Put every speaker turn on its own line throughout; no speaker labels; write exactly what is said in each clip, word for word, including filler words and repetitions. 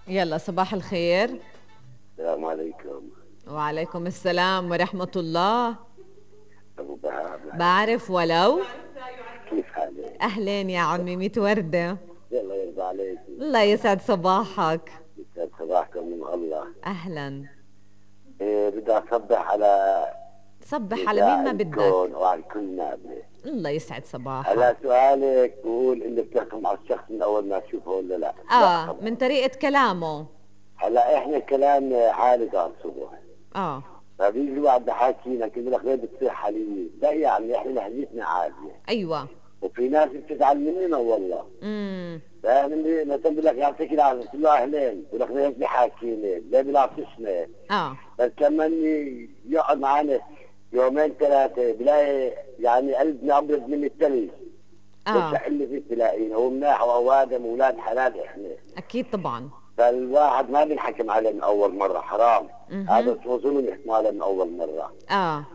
يلا صباح الخير.
السلام عليكم.
وعليكم السلام ورحمة الله.
أبو بهاء،
بعرف ولو.
كيف حالك؟
أهلين يا عمي، ميت وردة.
يلا يرضى عليك.
الله يسعد صباحك.
يسعد صباحكم من الله.
أهلا.
إيه، بدي أصبح على
صبح على مين
إذاعة
ما
الكون
بدك.
وعلى كل نابلة.
الله يسعد صباحك.
هلا سؤالك بقول إنك بتحكم على الشخص من أول ما تشوفه ولا لا؟ لا
آه
طبعا.
من طريقة كلامه.
هلا إحنا كلام عالي على الصبح.
آه
فبيجي واحد بحاكينا كده لك ليه بتصير حالية؟ لا يعني إحنا لهجتنا عالية.
أيوة.
وفي ناس بتزعل مننا والله.
امم
فاهم اللي مثلا بقول لك يعطيك العافيه تقول له اهلين بقول لك ليش بحاكيني؟ ليه بيلعطشني؟
آه
بس كمان يقعد معنا يومين ثلاثه بلاقي يعني قلبنا ابيض من الثلج.
آه
وش اللي فيه تلاقينا هو مناح واوادم واولاد حلال احنا.
أكيد طبعا.
فالواحد ما بينحكم عليه من اول مره، حرام.
مهم.
هذا اسمه ظلم يحكموا عليه من اول مره.
آه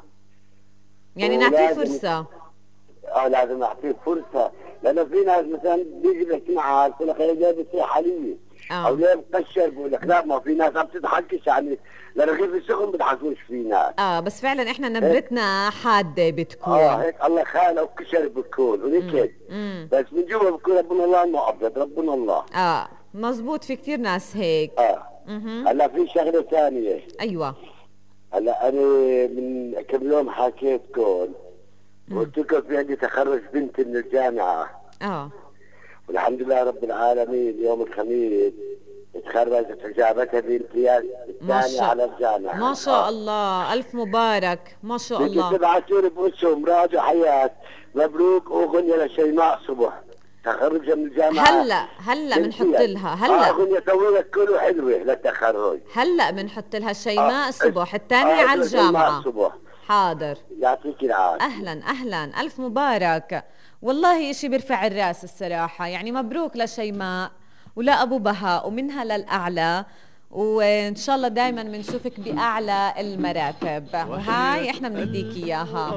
يعني نعطيه
ولازم
فرصة.
اه لازم اعطيه فرصه، لانه في ناس مثلا بيجي بيحكي معك يقول لك انا جاي بصير حاليه او
آه
ليه مقشر، بقول لك لا، ما في ناس عم تضحكش يعني لانه كيف الشغل ما بيضحكوش في ناس.
آه بس فعلا إحنا
هيك
نبرتنا حادة
اه
بتكون.
هيك الله خالق وكشر بكون
امم
ونكد،
امم
بس من جوا بكون ربنا الله ما ابيض، ربنا الله.
آه مزبوط، في كتير ناس هيك.
اه
اها
هلا في شغله ثانيه.
أيوة.
هلا انا من كم يوم حكيت كون
امم
وقلت لكم في عندي تخرج بنت من الجامعه،
آه
والحمد لله رب العالمين يوم الخميس تخرجت وجابتها بامتياز
ما
الثاني
شاء
على الجامعة.
ما شاء
اه
الله، ألف مبارك، ما شاء
بيجي
الله.
تبعتوا لي بوشهم راجع حياة مبروك أغنية لشيماء صبح تخرجها من الجامعة
هلا هلا بنحط
بامتياز.
لها،
اه
هلا
أغنية طويلة كله حلوة للتخرج.
هلا بنحط لها
اه
شيماء صبح الثانية
اه
على
اسمها شيماء
الجامعة.
صبح.
حاضر.
يعطيك العافية.
أهلا أهلا، ألف مبارك. والله إشي بيرفع الراس الصراحة، يعني مبروك لشيماء ولا أبو بهاء ومنها للأعلى، وإن شاء الله دايما بنشوفك بأعلى المراتب، وهاي إحنا بنهديك إياها.